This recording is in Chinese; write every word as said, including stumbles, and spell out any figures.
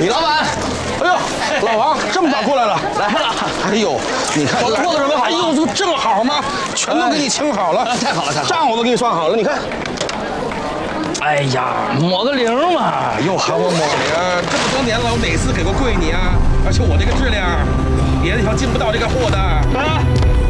李老板， 哎呦，老王这么早过来了， 来了。 哎呦，你看我做的准备好了。 哎呦，这正好嘛，全都给你清好了。 太好了，太好了。 账我都给你算好了，你看。 哎呀，抹个零嘛。 又喊我抹零，这么多年了，我哪次给过跪你啊？而且我这个质量，别的地方进不到这个货的。 啊。